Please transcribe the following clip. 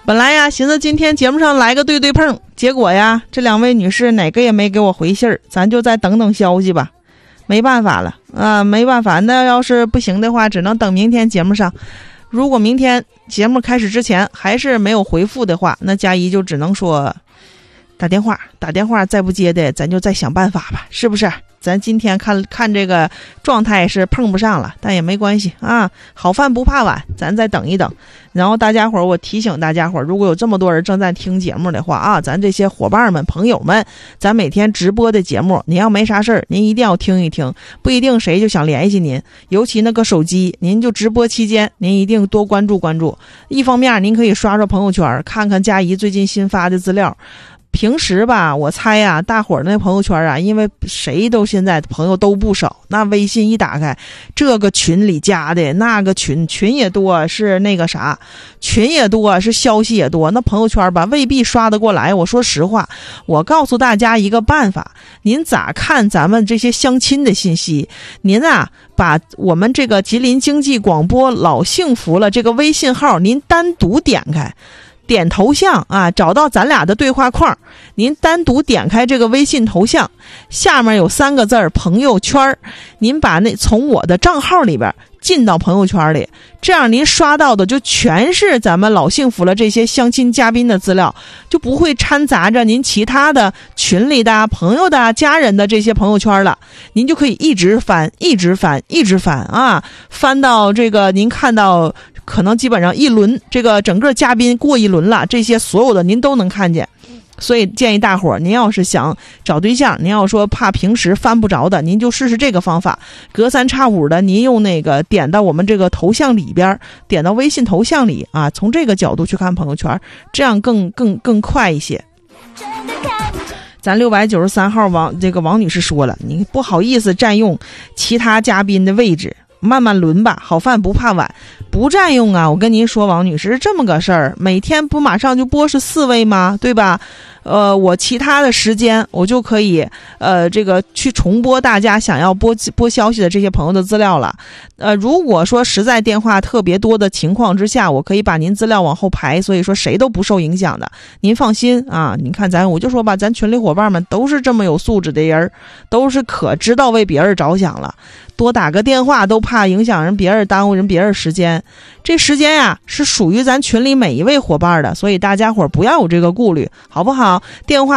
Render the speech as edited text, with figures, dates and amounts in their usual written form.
本来呀寻思今天节目上来个对对碰，结果呀这两位女士哪个也没给我回信儿，咱就再等等消息吧。没办法了啊，没办法，那要是不行的话只能等明天节目上。如果明天节目开始之前还是没有回复的话，那佳怡就只能说打电话，再不接的咱就再想办法吧，是不是？咱今天看这个状态是碰不上了，但也没关系啊，好饭不怕晚，咱再等一等。然后大家伙儿，我提醒大家伙儿，如果有这么多人正在听节目的话啊，咱这些伙伴们朋友们，咱每天直播的节目，您要没啥事儿您一定要听一听，不一定谁就想联系您，尤其那个手机，您就直播期间您一定多关注关注。一方面您可以刷刷朋友圈，看看佳怡最近新发的资料。平时吧，我猜呀，大伙儿那朋友圈啊，因为谁都现在朋友都不少，那微信一打开，这个群里加的，那个群也多，是那个啥，群也多，是消息也多，那朋友圈吧未必刷得过来。我说实话，我告诉大家一个办法，您咋看咱们这些相亲的信息？您啊，把我们这个吉林经济广播老幸福了这个微信号，您单独点开。点头像啊，找到咱俩的对话框，您单独点开这个微信头像，下面有3个字朋友圈，您把从我的账号里边进到朋友圈里，这样您刷到的就全是咱们老幸福了这些相亲嘉宾的资料，就不会掺杂着您其他的群里的朋友的家人的这些朋友圈了，您就可以一直翻啊，翻到这个您看到可能基本上一轮，这个整个嘉宾过一轮了，这些所有的您都能看见。所以建议大伙儿，您要是想找对象，您要说怕平时翻不着的，您就试试这个方法，隔三差五的您用那个点到我们这个头像里边，点到微信头像里啊，从这个角度去看朋友圈，这样更快一些。咱693号王女士说了，你不好意思占用其他嘉宾的位置，慢慢轮吧，好饭不怕晚，不占用啊！我跟您说，王女士是这么个事儿，每天不马上就播是4位吗？对吧？我其他的时间我就可以这个去重播大家想要播消息的这些朋友的资料了。如果说实在电话特别多的情况之下，我可以把您资料往后排，所以说谁都不受影响的，您放心啊！你看我就说吧，咱群里伙伴们都是这么有素质的人，都是可知道为别人着想了。多打个电话都怕影响别人，耽误别人时间，这时间呀是属于咱群里每一位伙伴的，所以大家伙不要有这个顾虑，好不好？电话